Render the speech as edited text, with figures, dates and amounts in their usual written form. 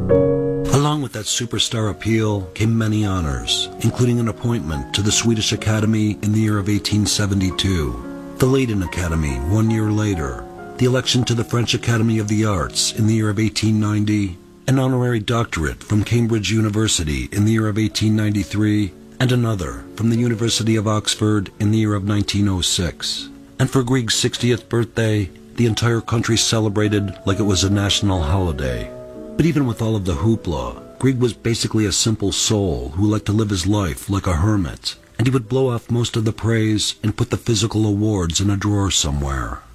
Along with that superstar appeal came many honors, including an appointment to the Swedish Academy in the year of 1872, the Leiden Academy 1 year later, the election to the French Academy of the Arts in the year of 1890, an honorary doctorate from Cambridge University in the year of 1893, and another from the University of Oxford in the year of 1906. And for Grieg's 60th birthday, the entire country celebrated like it was a national holiday. But even with all of the hoopla, Grieg was basically a simple soul who liked to live his life like a hermit, and he would blow off most of the praise and put the physical awards in a drawer somewhere.